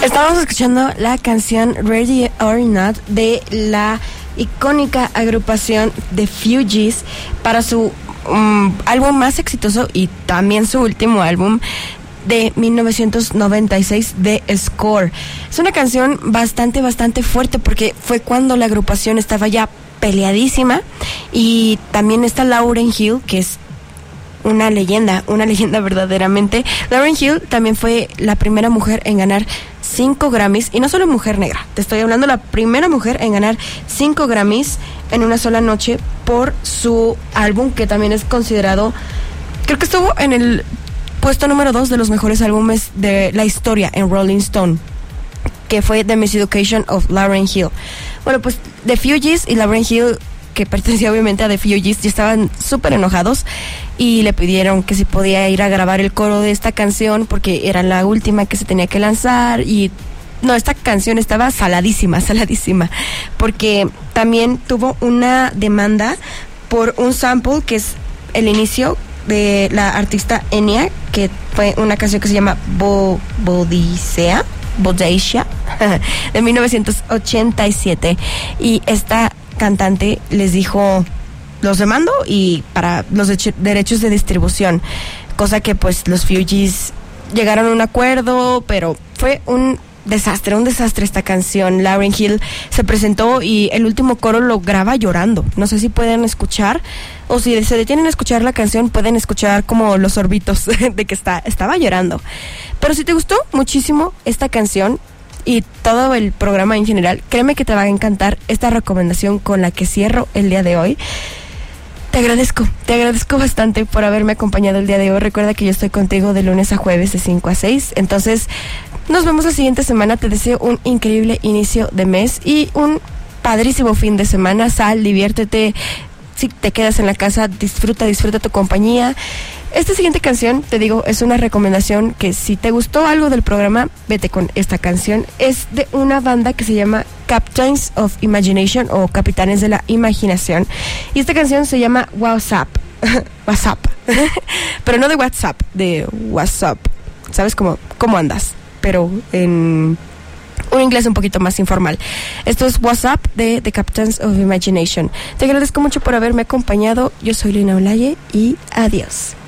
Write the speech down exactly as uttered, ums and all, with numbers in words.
Estamos escuchando la canción Ready or Not de la icónica agrupación The Fugees para su um, álbum más exitoso y también su último álbum de mil novecientos noventa y seis, The Score. Es una canción bastante, bastante fuerte porque fue cuando la agrupación estaba ya peleadísima, y también está Lauryn Hill, que es una leyenda, una leyenda verdaderamente. Lauryn Hill también fue la primera mujer en ganar cinco Grammys, y no solo mujer negra, te estoy hablando la primera mujer en ganar cinco Grammys en una sola noche por su álbum, que también es considerado, creo que estuvo en el puesto número dos de los mejores álbumes de la historia en Rolling Stone, que fue The Miseducation of Lauryn Hill. Bueno, pues The Fugees y Lauryn Hill, que pertenecía obviamente a The Fugees, ya estaban súper enojados y le pidieron que si podía ir a grabar el coro de esta canción porque era la última que se tenía que lanzar. Y no, esta canción estaba saladísima, saladísima, porque también tuvo una demanda por un sample que es el inicio de la artista Enya, que fue una canción que se llama Bo- Bodicea, Bodacia, de mil novecientos ochenta y siete, y esta cantante les dijo: los demando y para los de- derechos de distribución, cosa que pues los Fugees llegaron a un acuerdo, pero fue un desastre, un desastre esta canción. Lauryn Hill se presentó y el último coro lo graba llorando. No sé si pueden escuchar, o si se detienen a escuchar la canción, pueden escuchar como los sorbitos de que está, estaba llorando. Pero si te gustó muchísimo esta canción y todo el programa en general, créeme que te va a encantar esta recomendación con la que cierro el día de hoy. Te agradezco, te agradezco bastante por haberme acompañado el día de hoy. Recuerda que yo estoy contigo de lunes a jueves de cinco a seis. Entonces, nos vemos la siguiente semana. Te deseo un increíble inicio de mes y un padrísimo fin de semana. Sal, diviértete. Si te quedas en la casa, disfruta, disfruta tu compañía. Esta siguiente canción, te digo, es una recomendación que si te gustó algo del programa, vete con esta canción. Es de una banda que se llama Captains of Imagination, o Capitanes de la Imaginación. Y esta canción se llama WhatsApp. WhatsApp. Pero no de WhatsApp, de WhatsApp. ¿Sabes cómo, cómo andas? Pero en un inglés un poquito más informal. Esto es WhatsApp de The Captains of Imagination. Te agradezco mucho por haberme acompañado. Yo soy Lina Olaye y adiós.